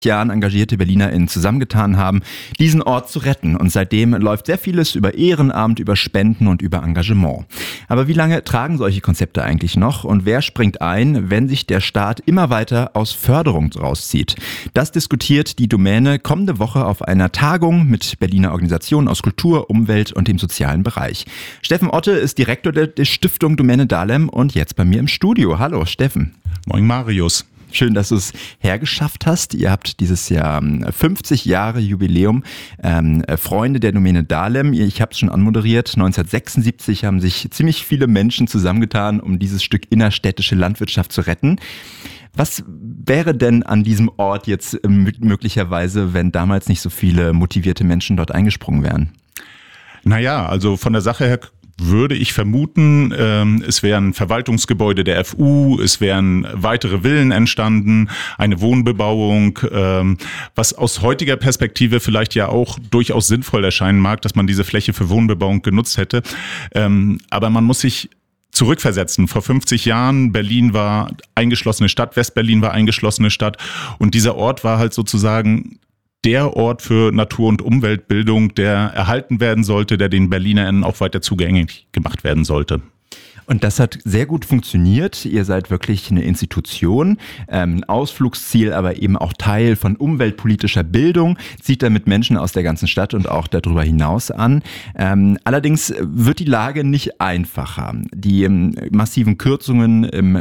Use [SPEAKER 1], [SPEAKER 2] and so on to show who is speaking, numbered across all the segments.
[SPEAKER 1] Jahren engagierte BerlinerInnen zusammengetan haben, diesen Ort zu retten. Und seitdem läuft sehr vieles über Ehrenamt, über Spenden und über Engagement. Aber wie lange tragen solche Konzepte eigentlich noch? Und wer springt ein, wenn sich der Staat immer weiter aus Förderung rauszieht? Das diskutiert die Domäne kommende Woche auf einer Tagung mit Berliner Organisationen aus Kultur, Umwelt und dem sozialen Bereich. Steffen Otte ist Direktor der Stiftung Domäne Dahlem und jetzt bei mir im Studio. Hallo Steffen.
[SPEAKER 2] Moin Marius.
[SPEAKER 1] Schön, dass du es hergeschafft hast. Ihr habt dieses Jahr 50 Jahre Jubiläum. Freunde der Domäne Dahlem. Ich habe es schon anmoderiert. 1976 haben sich ziemlich viele Menschen zusammengetan, um dieses Stück innerstädtische Landwirtschaft zu retten. Was wäre denn an diesem Ort jetzt möglicherweise, wenn damals nicht so viele motivierte Menschen dort eingesprungen wären?
[SPEAKER 2] Naja, also von der Sache her würde ich vermuten, es wären Verwaltungsgebäude der FU, es wären weitere Villen entstanden, eine Wohnbebauung, was aus heutiger Perspektive vielleicht ja auch durchaus sinnvoll erscheinen mag, dass man diese Fläche für Wohnbebauung genutzt hätte. Aber man muss sich zurückversetzen. Vor 50 Jahren, Berlin war eingeschlossene Stadt, Westberlin war eingeschlossene Stadt und dieser Ort war halt sozusagen der Ort für Natur- und Umweltbildung, der erhalten werden sollte, der den BerlinerInnen auch weiter zugänglich gemacht werden sollte.
[SPEAKER 1] Und das hat sehr gut funktioniert. Ihr seid wirklich eine Institution, ein Ausflugsziel, aber eben auch Teil von umweltpolitischer Bildung, zieht damit Menschen aus der ganzen Stadt und auch darüber hinaus an. Allerdings wird die Lage nicht einfacher. Die massiven Kürzungen im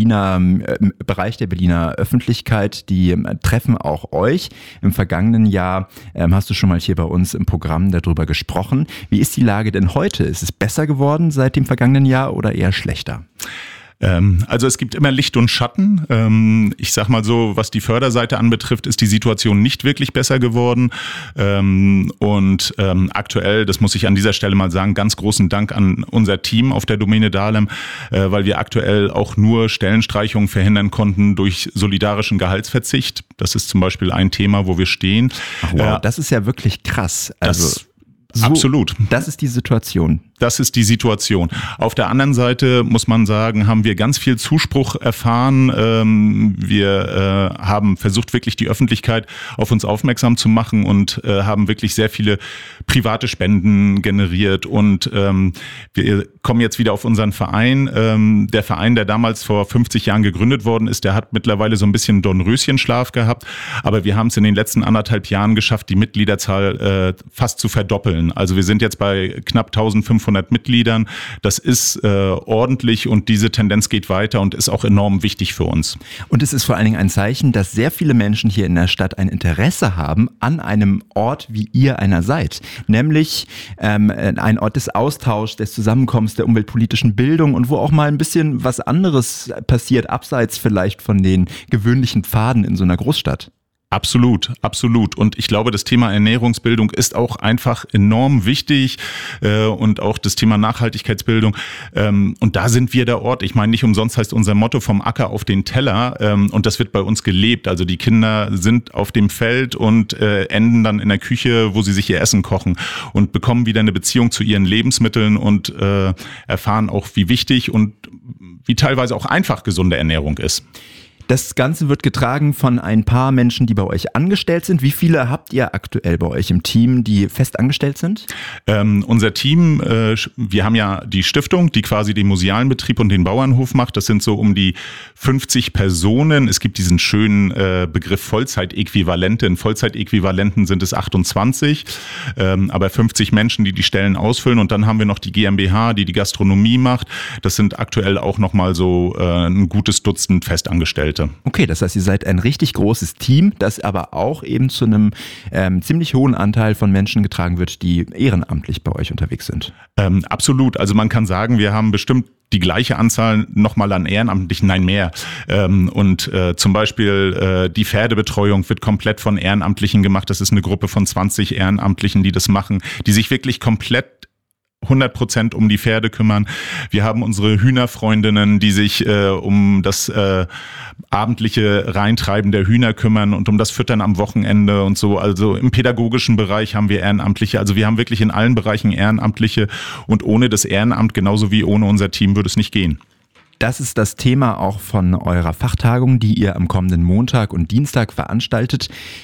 [SPEAKER 1] Bereich der Berliner Öffentlichkeit, die treffen auch euch. Im vergangenen Jahr hast du schon mal hier bei uns im Programm darüber gesprochen. Wie ist die Lage denn heute? Ist es besser geworden seit dem vergangenen Jahr oder eher schlechter?
[SPEAKER 2] Also es gibt immer Licht und Schatten. Ich sag mal so, was die Förderseite anbetrifft, ist die Situation nicht wirklich besser geworden. Und aktuell, das muss ich an dieser Stelle mal sagen, ganz großen Dank an unser Team auf der Domäne Dahlem, weil wir aktuell auch nur Stellenstreichungen verhindern konnten durch solidarischen Gehaltsverzicht. Das ist zum Beispiel ein Thema, wo wir stehen.
[SPEAKER 1] Ach, wow, das ist ja wirklich krass. Also
[SPEAKER 2] absolut.
[SPEAKER 1] Das ist die Situation.
[SPEAKER 2] Das ist die Situation. Auf der anderen Seite muss man sagen, haben wir ganz viel Zuspruch erfahren. Wir haben versucht, wirklich die Öffentlichkeit auf uns aufmerksam zu machen und haben wirklich sehr viele private Spenden generiert. Und wir kommen jetzt wieder auf unseren Verein. Der Verein, der damals vor 50 Jahren gegründet worden ist, der hat mittlerweile so ein bisschen Dornröschenschlaf gehabt. Aber wir haben es in den letzten 1,5 Jahren geschafft, die Mitgliederzahl fast zu verdoppeln. Also wir sind jetzt bei knapp 1500 Mitgliedern. Das ist ordentlich und diese Tendenz geht weiter und ist auch enorm wichtig für uns.
[SPEAKER 1] Und es ist vor allen Dingen ein Zeichen, dass sehr viele Menschen hier in der Stadt ein Interesse haben an einem Ort, wie ihr einer seid. Nämlich ein Ort des Austauschs, des Zusammenkommens, der umweltpolitischen Bildung und wo auch mal ein bisschen was anderes passiert, abseits vielleicht von den gewöhnlichen Pfaden in so einer Großstadt.
[SPEAKER 2] Absolut, absolut. Und ich glaube, das Thema Ernährungsbildung ist auch einfach enorm wichtig und auch das Thema Nachhaltigkeitsbildung. Und da sind wir der Ort. Ich meine, nicht umsonst heißt unser Motto vom Acker auf den Teller und das wird bei uns gelebt. Also die Kinder sind auf dem Feld und enden dann in der Küche, wo sie sich ihr Essen kochen und bekommen wieder eine Beziehung zu ihren Lebensmitteln und erfahren auch, wie wichtig und wie teilweise auch einfach gesunde Ernährung ist.
[SPEAKER 1] Das Ganze wird getragen von ein paar Menschen, die bei euch angestellt sind. Wie viele habt ihr aktuell bei euch im Team, die fest angestellt sind?
[SPEAKER 2] Unser Team, wir haben ja die Stiftung, die quasi den musealen Betrieb und den Bauernhof macht. Das sind so um die 50 Personen. Es gibt diesen schönen Begriff Vollzeitäquivalente. In Vollzeitäquivalenten sind es 28, aber 50 Menschen, die die Stellen ausfüllen. Und dann haben wir noch die GmbH, die die Gastronomie macht. Das sind aktuell auch nochmal so ein gutes Dutzend Festangestellte.
[SPEAKER 1] Okay, das heißt, ihr seid ein richtig großes Team, das aber auch eben zu einem ziemlich hohen Anteil von Menschen getragen wird, die ehrenamtlich bei euch unterwegs sind.
[SPEAKER 2] Absolut. Also man kann sagen, wir haben bestimmt die gleiche Anzahl nochmal an Ehrenamtlichen, nein mehr. Und zum Beispiel die Pferdebetreuung wird komplett von Ehrenamtlichen gemacht. Das ist eine Gruppe von 20 Ehrenamtlichen, die das machen, die sich wirklich komplett 100% um die Pferde kümmern. Wir haben unsere Hühnerfreundinnen, die sich um das abendliche Reintreiben der Hühner kümmern und um das Füttern am Wochenende und so. Also im pädagogischen Bereich haben wir Ehrenamtliche. Also wir haben wirklich in allen Bereichen Ehrenamtliche und ohne das Ehrenamt, genauso wie ohne unser Team, würde es nicht gehen.
[SPEAKER 1] Das ist das Thema auch von eurer Fachtagung, die ihr am kommenden Montag und Dienstag veranstaltet.